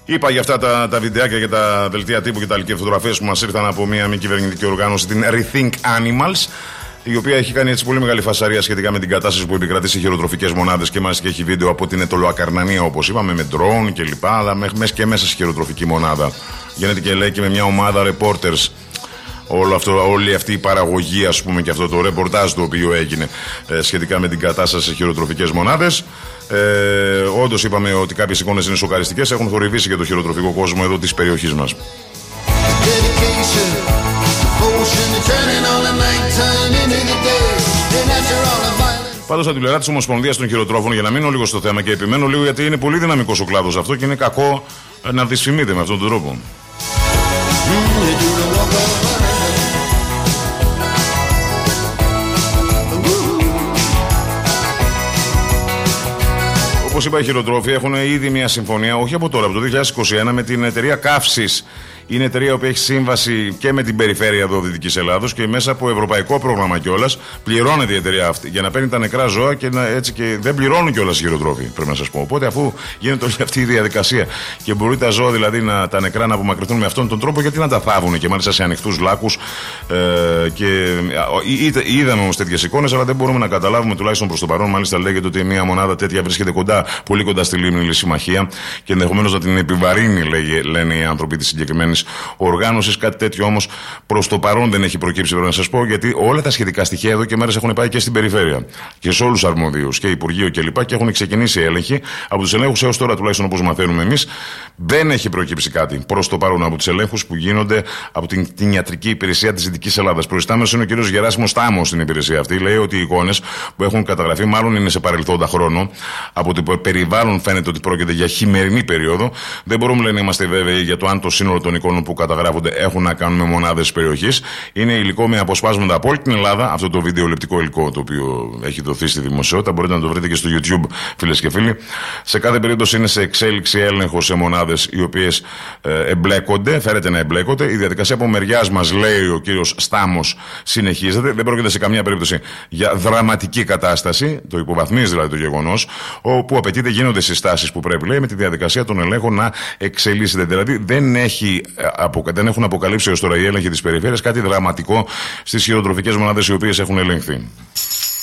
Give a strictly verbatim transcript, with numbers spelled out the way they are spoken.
Είπα για αυτά τα, τα βιντεάκια και τα δελτία τύπου και τα φωτογραφίες που μας ήρθαν από μια μη κυβερνητική οργάνωση, την Rethink Animals, η οποία έχει κάνει έτσι πολύ μεγάλη φασαρία σχετικά με την κατάσταση που επικρατεί σε χειροτροφικές μονάδες και μάλιστα και έχει βίντεο από την Ετωλοακαρνανία, όπως είπαμε, με ντρόουν και λοιπά, αλλά μέσα και μέσα σε χειροτροφική μονάδα. Γίνεται και λέει και με μια ομάδα reporters. Όλο αυτό, όλη αυτή η παραγωγή, ας πούμε, και αυτό το ρεπορτάζ το οποίο έγινε ε, σχετικά με την κατάσταση σε χειροτροφικές μονάδες. Ε, όντως είπαμε ότι κάποιες εικόνες είναι σοκαριστικές, έχουν θορυβήσει και το χειροτροφικό κόσμο εδώ της περιοχής μας. Πάντως, από την πλευρά της Ομοσπονδίας των Χειροτρόφων, για να μείνω λίγο στο θέμα και επιμένω λίγο, γιατί είναι πολύ δυναμικός ο κλάδος αυτό και είναι κακό να δυσφημείται με αυτόν τον τρόπο. Όπως είπα, οι χειροτρόφοι έχουν ήδη μια συμφωνία, όχι από τώρα, από το δύο χιλιάδες είκοσι ένα, με την εταιρεία Καύσης. Είναι εταιρεία που έχει σύμβαση και με την περιφέρεια εδώ Δυτικής Ελλάδος και μέσα από ευρωπαϊκό πρόγραμμα κιόλας πληρώνεται η εταιρεία αυτή για να παίρνει τα νεκρά ζώα και να, έτσι και δεν πληρώνουν κιόλας οι χειροτρόφοι, πρέπει να σας πω. Οπότε, αφού γίνεται όλη αυτή η διαδικασία και μπορεί τα ζώα δηλαδή να, τα νεκρά να απομακρυνθούν με αυτόν τον τρόπο, γιατί να τα θάβουν και μάλιστα σε ανοιχτούς λάκους. Ε, και, ε, είδαμε όμως τέτοιες εικόνες, αλλά δεν μπορούμε να καταλάβουμε, τουλάχιστον προς το παρόν. Μάλιστα, λέγεται ότι μια μονάδα τέτοια βρίσκεται κοντά, πολύ κοντά στη Λίμνη Συμμαχία και ενδεχομένως να την επιβαρύνει, λένε οι άνθρωποι της συγκεκριμένης οργάνωσης. Κάτι τέτοιο όμως προς το παρόν δεν έχει προκύψει, πρέπει να σας πω, γιατί όλα τα σχετικά στοιχεία εδώ και μέρες έχουν πάει και στην περιφέρεια και σε όλους τους αρμοδίους και Υπουργείο κλπ. Και έχουν ξεκινήσει έλεγχοι. Από τους ελέγχους έως τώρα, τουλάχιστον όπως μαθαίνουμε εμείς, δεν έχει προκύψει κάτι προς το παρόν από τους ελέγχους που γίνονται από την, την ιατρική υπηρεσία της Δυτικής Ελλάδας. Προϊστάμενος είναι ο κ. Γεράσιμος Στάμος στην υπηρεσία αυτή. Λέει ότι οι εικόνες που έχουν καταγραφεί μάλλον είναι σε παρελθόντα χρόνο. Από το περιβάλλον φαίνεται ότι πρόκειται για χειμερινή περίοδο. Δεν μπορούμε, λένε, να είμαστε βέβαιοι για το αν το σύνολο των εικόνων που καταγράφονται έχουν να κάνουν με μονάδες της περιοχής. Είναι υλικό με αποσπάσματα από όλη την Ελλάδα. Αυτό το βιντεολεπτικό υλικό το οποίο έχει δοθεί στη δημοσιότητα μπορείτε να το βρείτε και στο YouTube, φίλες και φίλοι. Σε κάθε περίπτωση είναι σε εξέλιξη έλεγχο σε μονάδες οι οποίες ε, εμπλέκονται, φέρεται να εμπλέκονται. Η διαδικασία από μεριάς μας, λέει ο κύριος Στάμος, συνεχίζεται. Δεν πρόκειται σε καμία περίπτωση για δραματική κατάσταση. Το υποβαθμίζει δηλαδή το γεγονός, όπου απαιτείται, γίνονται συστάσεις που πρέπει, λέει, με τη διαδικασία των ελέγχων να εξελίσσεται. Δηλαδή δεν έχει δεν έχουν αποκαλύψει έως τώρα οι έλεγχοι της περιφέρειας κάτι δραματικό στις χειροτροφικές μονάδες οι οποίες έχουν ελεγχθεί.